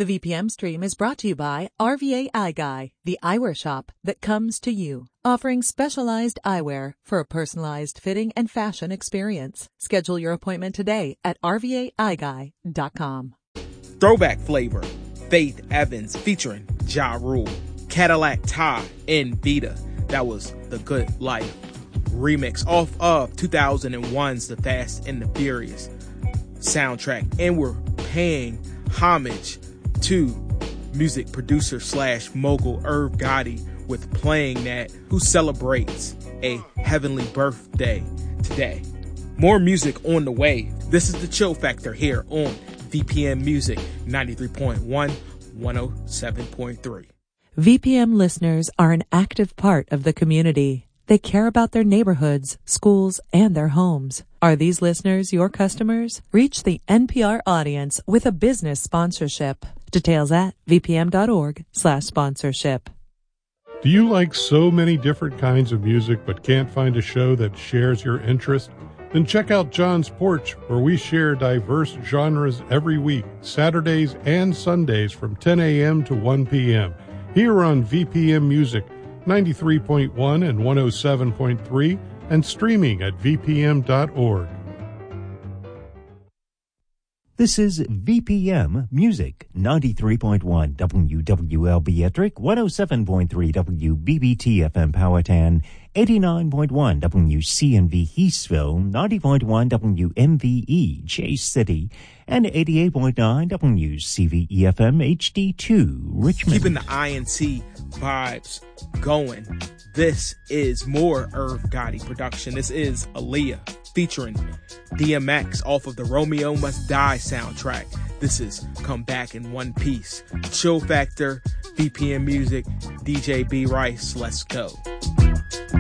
The VPM stream is brought to you by RVA Eye Guy, the eyewear shop that comes to you, offering specialized eyewear for a personalized fitting and fashion experience. Schedule your appointment today at rvaeyeguy.com. Throwback Flavor, Faith Evans featuring Ja Rule, Cadillac Ty and Vita. That was The Good Life remix off of 2001's The Fast and the Furious soundtrack. And we're paying homage to music producer / mogul Irv Gotti with Playing That, who celebrates a heavenly birthday today. More music on the way. This is the Chill Factor here on VPM Music 93.1, 107.3. VPM listeners are an active part of the community. They care about their neighborhoods, schools, and their homes. Are these listeners your customers? Reach the NPR audience with a business sponsorship. Details at vpm.org/sponsorship. Do you like so many different kinds of music but can't find a show that shares your interest? Then check out John's Porch, where we share diverse genres every week, Saturdays and Sundays from 10 a.m. to 1 p.m. here on VPM Music 93.1 and 107.3 and streaming at vpm.org. This is VPM Music, 93.1 WWLB Ettrick, 107.3 WBBT FM Powhatan, 89.1 WCNV Eastville, 90.1 WMVE Chase City, and 88.9 WCVE FM HD2 Richmond. Keeping the INC vibes going. This is more Irv Gotti production. This is Aaliyah featuring DMX off of the Romeo Must Die soundtrack. This is Come Back in One Piece. Chill Factor, VPM Music, DJ B Rice. Let's go.